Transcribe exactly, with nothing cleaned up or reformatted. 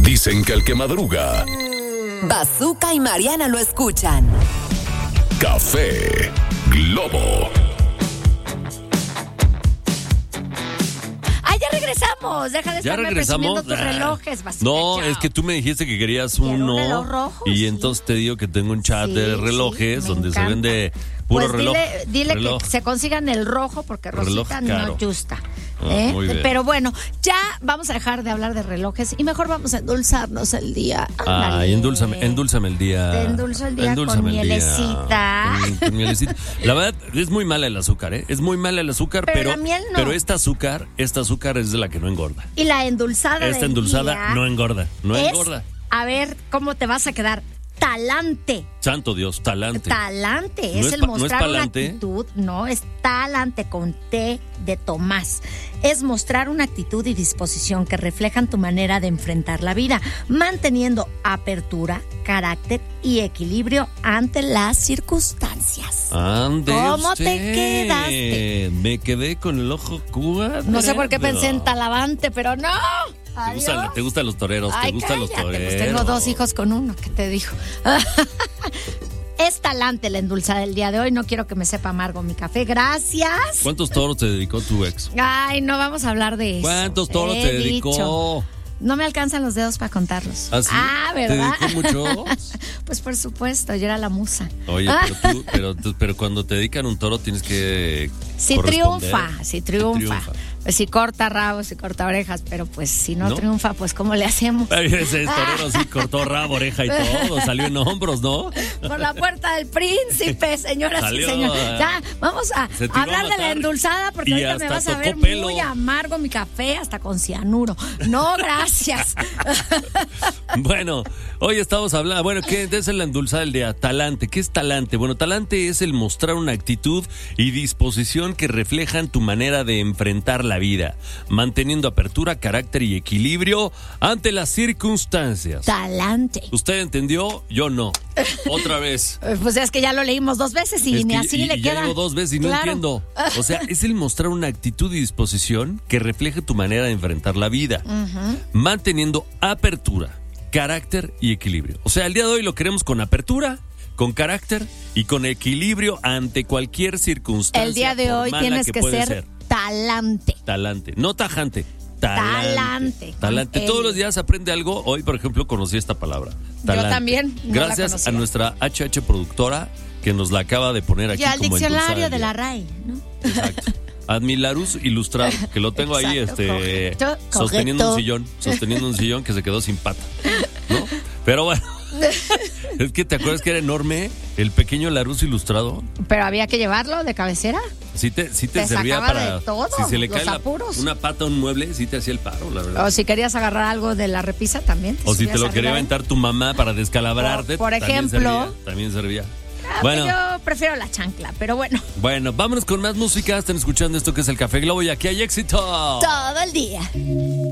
Dicen que el que madruga, Bazooka y Mariana lo escuchan. Café Globo. ¡Ah, ya regresamos! Deja de ¿Ya estarme regresamos? presumiendo tus Ah. relojes, Bazooka. No, Chao. es que tú me dijiste que querías Quiero uno. un reloj rojo, y sí. entonces te digo que tengo un chat Sí, de relojes sí, me donde encanta. se vende puro pues reloj. dile, dile reloj. que se consigan el rojo porque Reloj Rosita caro. no gusta. Ah, ¿eh? muy bien. Pero bueno, ya vamos a dejar de hablar de relojes y mejor vamos a endulzarnos el día. Ándale. Ay, endúlzame, endúlzame el día. Te endulzo el día Endúlzame con el día. mielecita. Con, con mielecita. La verdad, es muy mala el azúcar, ¿eh? Es muy mala el azúcar, Pero pero, la miel no. pero esta azúcar, esta azúcar es de la que no engorda. Y la endulzada Esta del endulzada día no engorda, no es, engorda. A ver cómo te vas a quedar. Talante. Santo Dios, talante. Talante, ¿No es es el pa- no es mostrar una palante? actitud, no, es talante con T de Tomás. Es mostrar una actitud y disposición que reflejan tu manera de enfrentar la vida, manteniendo apertura, carácter y equilibrio ante las circunstancias. Ande ¿Cómo usted. te quedaste? Me quedé con el ojo cuadrado. No sé por qué pensé en talavante, pero no. ¿Te gustan, Adiós. te gustan los toreros? Ay, ¿Te gustan los cállate, toreros? pues tengo dos hijos con uno, ¿qué te digo? Es talante la endulzada del día de hoy. No quiero que me sepa amargo mi café. Gracias. ¿Cuántos toros te dedicó tu ex? Ay, no vamos a hablar de eso. ¿Cuántos toros He te dedicó? dicho. No me alcanzan los dedos para contarlos. ¿Ah, sí? Ah, ¿verdad? ¿Te dedicó muchos? Pues por supuesto, yo era la musa. Oye, Ah, pero tú, pero, tú- pero cuando te dedican un toro tienes que si corresponder. triunfa, si triunfa. Pues si corta rabos, si corta orejas, pero pues si no, ¿No? triunfa, pues ¿cómo le hacemos? Ay, ese torero sí cortó rabo, oreja y todo, salió en hombros, ¿no? Por la puerta del príncipe, señoras Salió, y señores. Ya, vamos a se tiró a hablar de la matar endulzada porque y ahorita me hasta vas a tocó ver pelo. muy amargo mi café, hasta con cianuro. No, gracias. Bueno, hoy estamos hablando, bueno, ¿qué es la endulzada del día? Talante, ¿qué es talante? Bueno, talante es el mostrar una actitud y disposición que reflejan tu manera de enfrentar la vida, manteniendo apertura, carácter y equilibrio ante las circunstancias. Talante. ¿Usted entendió? Yo no. Otra vez. Eh, Pues es que ya lo leímos dos veces y Es ni que- así y- le y ya queda. digo dos veces y no Claro. entiendo. O sea, es el mostrar una actitud y disposición que refleje tu manera de enfrentar la vida, manteniendo apertura, carácter y equilibrio. O sea, el día de hoy lo queremos con apertura, con carácter y con equilibrio ante cualquier circunstancia. El día de por hoy mala tienes que, puede ser, talante. Talante, no tajante. Talante. Talante. Talante. Con Todos el- los días aprende algo. Hoy, por ejemplo, conocí esta palabra. Talante. también no la Gracias conocía. a nuestra H H productora que nos la acaba de poner aquí Y al como diccionario endulzada de del la día. RAE, ¿no? Exacto. Admilarus ilustrado, que lo tengo ahí Exacto, este correcto, sosteniendo correcto. un sillón, sosteniendo un sillón que se quedó sin pata, ¿no? Pero bueno, es que te acuerdas que era enorme el pequeño Larus ilustrado. Pero había que llevarlo de cabecera. Sí te, sí te, Te servía sacaba para de todo, si se le los cae la- apuros. una pata a un mueble, sí te hacía el paro, la verdad. O si querías agarrar algo de la repisa también. Te O si te subías lo arriba quería de- aventar tu mamá para descalabrarte. Por- por también ejemplo. servía, También servía. Ah, Bueno, pues yo prefiero la chancla, pero bueno, bueno, vámonos con más música. Están escuchando esto que es el Café Globo y aquí hay éxito. todo el día.